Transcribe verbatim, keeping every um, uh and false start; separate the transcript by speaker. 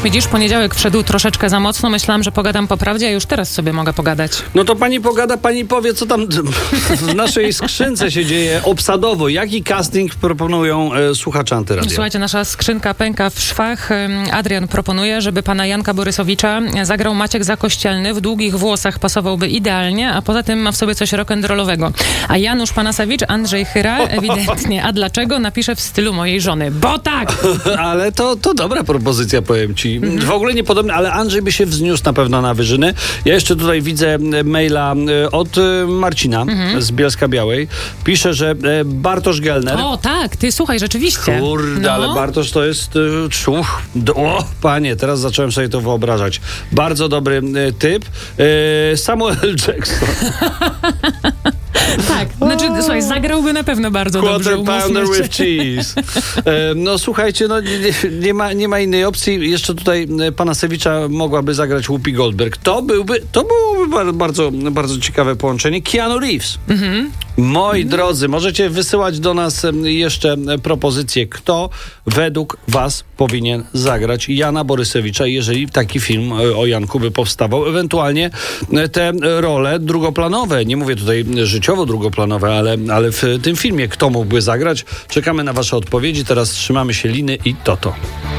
Speaker 1: Widzisz, poniedziałek wszedł troszeczkę za mocno. Myślałam, że pogadam po prawdzie, a już teraz sobie mogę pogadać.
Speaker 2: No to pani pogada, pani powie, co tam w naszej skrzynce się dzieje obsadowo. Jaki casting proponują e, słuchacze Antyradia?
Speaker 1: Słuchajcie, nasza skrzynka pęka w szwach. Adrian proponuje, żeby pana Janka Borysowicza zagrał Maciek Zakościelny. W długich włosach pasowałby idealnie, a poza tym ma w sobie coś rock'n'rollowego. A Janusz Panasewicz, Andrzej Chyra, ewidentnie. A dlaczego? Napisze w stylu mojej żony. Bo tak!
Speaker 2: Ale to, to dobra propozycja, powiem ci. Mm-hmm. W ogóle niepodobne, ale Andrzej by się wzniósł na pewno na wyżyny. Ja jeszcze tutaj widzę maila od Marcina mm-hmm. z Bielska-Białej. Pisze, że Bartosz Gelner...
Speaker 1: O tak, ty słuchaj, rzeczywiście.
Speaker 2: Kurde, no. Ale Bartosz to jest... Uch, o, panie, teraz zacząłem sobie to wyobrażać. Bardzo dobry typ. Samuel Jackson.
Speaker 1: Tak, znaczy, słuchaj, zagrałby na pewno bardzo dobrze.
Speaker 2: Quarter pounder with cheese. E, no słuchajcie, no nie, nie, ma, nie ma innej opcji. Jeszcze tutaj Panasewicza mogłaby zagrać Whoopi Goldberg. To byłby, to byłoby bardzo, bardzo ciekawe połączenie. Keanu Reeves. Mhm. Moi mhm. drodzy, możecie wysyłać do nas jeszcze propozycje, kto według was powinien zagrać Jana Borysowicza, jeżeli taki film o Janku by powstawał. Ewentualnie te role drugoplanowe, nie mówię tutaj życiowo drugoplanowe, ale, ale w tym filmie kto mógłby zagrać? Czekamy na wasze odpowiedzi. Teraz trzymamy się liny i toto.